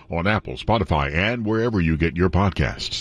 on Apple, Spotify, and wherever you get your podcasts.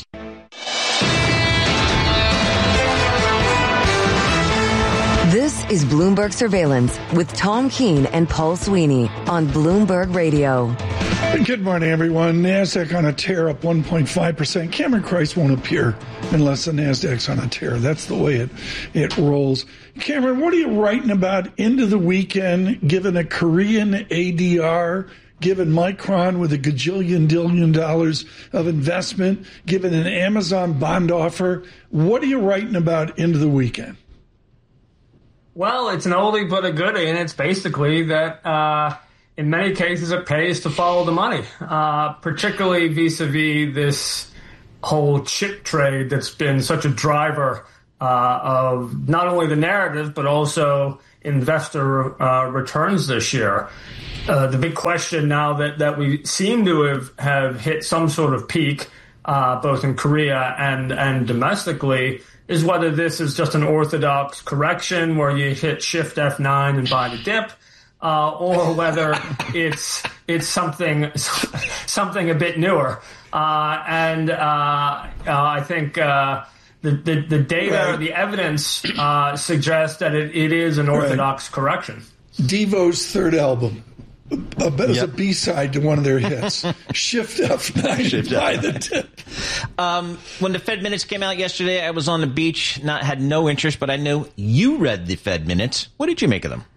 This is Bloomberg Surveillance with Tom Keene and Paul Sweeney on Bloomberg Radio. Good morning, everyone. NASDAQ on a tear, up 1.5%. Cameron Christ won't appear unless the NASDAQ's on a tear. That's the way it rolls. Cameron, what are you writing about into the weekend, given a Korean ADR, given Micron with $1 gajillion of investment, given an Amazon bond offer? What are you writing about into the weekend? Well, it's an oldie but a goodie, and it's basically that in many cases it pays to follow the money, particularly vis-a-vis this whole chip trade that's been such a driver of not only the narrative but also investor returns this year. The big question now that we seem to have hit some sort of peak, both in Korea and domestically, is whether this is just an orthodox correction where you hit Shift F9 and buy the dip, or whether it's something a bit newer. I think the data, the evidence suggests that it is an orthodox correction. Devo's third album. As a B-side to one of their hits. Shift F9 by the tip. When the Fed minutes came out yesterday, I was on the beach, had no interest, but I know you read the Fed minutes. What did you make of them?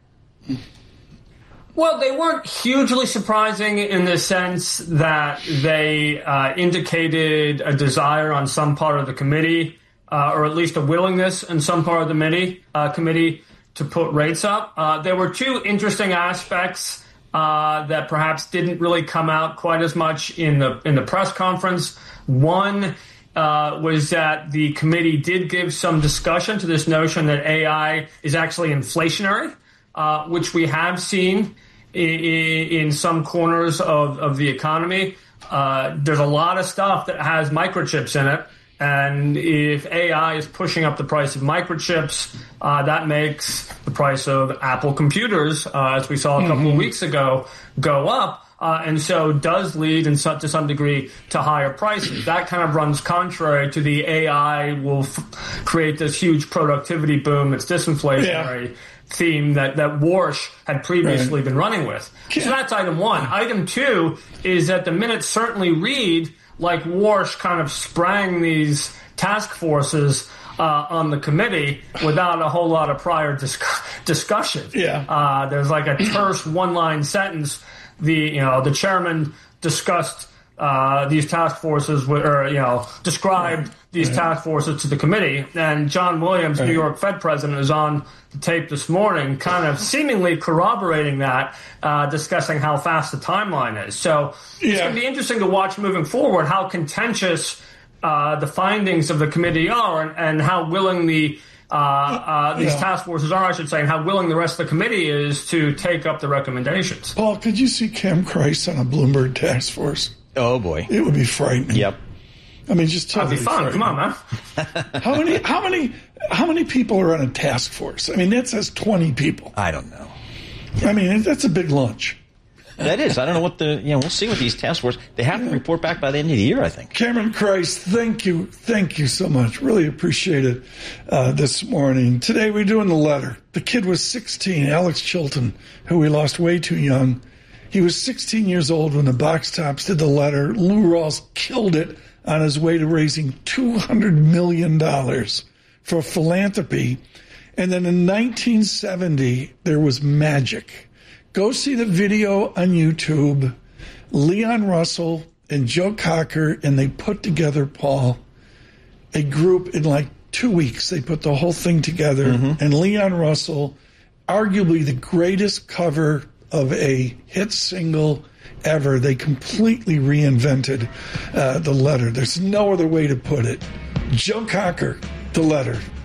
Well, they weren't hugely surprising in the sense that they indicated a desire on some part of the committee, or at least a willingness in some part of the committee to put rates up. There were two interesting aspects that perhaps didn't really come out quite as much in the press conference. One was that the committee did give some discussion to this notion that AI is actually inflationary, which we have seen in some corners of the economy. There's a lot of stuff that has microchips in it. And if AI is pushing up the price of microchips, that makes the price of Apple computers, as we saw a couple of weeks ago, go up. And so does lead to some degree to higher prices. That kind of runs contrary to the AI will create this huge productivity boom. It's disinflationary theme that Warsh had previously been running with. So that's item one. Item two is that the minutes certainly read like Warsh kind of sprang these task forces on the committee without a whole lot of prior discussion. There's like a terse one-line sentence. The chairman discussed these task forces, described these task forces to the committee. And John Williams, New York Fed president, is on the tape this morning, kind of seemingly corroborating that, discussing how fast the timeline is. So it's going to be interesting to watch moving forward how contentious the findings of the committee are and how willing these task forces are, I should say, and how willing the rest of the committee is to take up the recommendations. Paul, could you see Cam Christ on a Bloomberg task force? Oh, boy. It would be frightening. Yep. I mean, just tell me. That'd be fun. Come on, man. How many people are on a task force? I mean, that says 20 people. I don't know. I mean, that's a big lunch. That is. I don't know what we'll see what these task force, they have to report back by the end of the year, I think. Cameron Christ, thank you. Thank you so much. Really appreciate it this morning. Today we're doing the letter. The kid was 16, Alex Chilton, who we lost way too young. He was 16 years old when the Box Tops did the letter. Lou Rawls killed it on his way to raising $200 million for philanthropy. And then in 1970, there was magic. Go see the video on YouTube. Leon Russell and Joe Cocker, and they put together, Paul, a group in like 2 weeks. They put the whole thing together. And Leon Russell, arguably the greatest cover of a hit single ever. They completely reinvented the letter. There's no other way to put it. Joe Cocker, the letter.